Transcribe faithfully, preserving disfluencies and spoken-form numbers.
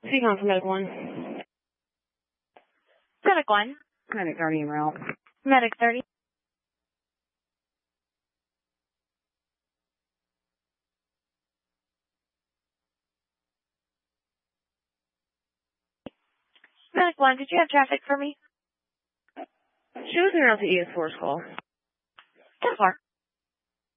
Speaking on for Medic one. Medic one. Medic thirty en route. Medic thirty. Medic one, did you have traffic for me? She was in route to E S four's call. ten four.